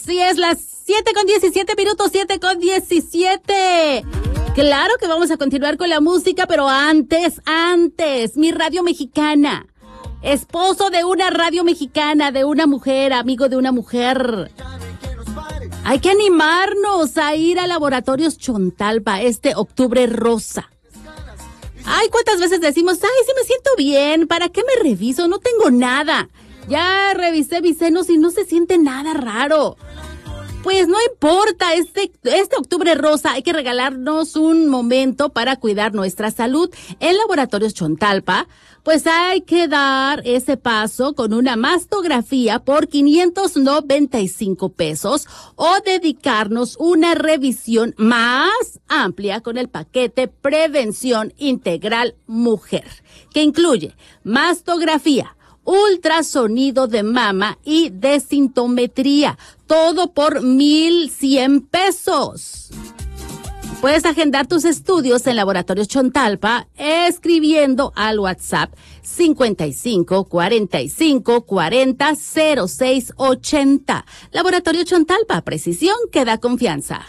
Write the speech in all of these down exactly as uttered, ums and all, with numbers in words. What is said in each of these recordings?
Sí, es las siete con diecisiete minutos, siete con diecisiete. Claro que vamos a continuar con la música, pero antes, antes, mi radio mexicana. Esposo de una radio mexicana, de una mujer, amigo de una mujer. Hay que animarnos a ir a Laboratorios Chontalpa este octubre rosa. Ay, ¿cuántas veces decimos, ay, sí me siento bien, ¿para qué me reviso? No tengo nada. Ya revisé mis senos y no se siente nada raro. Pues no importa, este, este octubre rosa hay que regalarnos un momento para cuidar nuestra salud. En Laboratorios Chontalpa, pues hay que dar ese paso con una mastografía por quinientos noventa y cinco pesos o dedicarnos una revisión más amplia con el paquete Prevención Integral Mujer, que incluye mastografía, ultrasonido de mama y desintometría, todo por mil cien pesos. Puedes agendar tus estudios en Laboratorios Chontalpa escribiendo al WhatsApp cincuenta y cinco cuarenta y cinco cuarenta cero seis ochenta. Laboratorio Chontalpa, precisión que da confianza.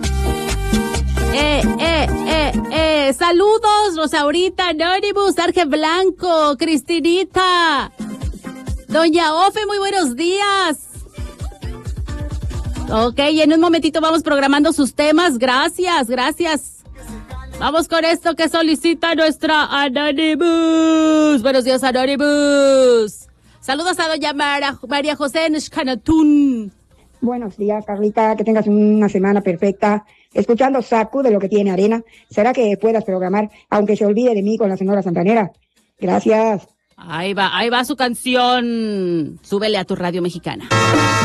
Eh, eh, eh, eh, saludos, Rosaurita, Anonymous, Arge Blanco, Cristinita, Doña Ofe, muy buenos días. Ok, en un momentito vamos programando sus temas, gracias, gracias. Vamos con esto que solicita nuestra Anonymous. Buenos días, Anonymous. Saludos a Doña Mara, María José Nishkanatun. Buenos días, Carlita, que tengas una semana perfecta. Escuchando Sacu de Lo que tiene arena, ¿será que puedas programar Aunque se olvide de mí con la Sonora Santanera? Gracias. Ahí va, ahí va su canción. Súbele a tu radio mexicana.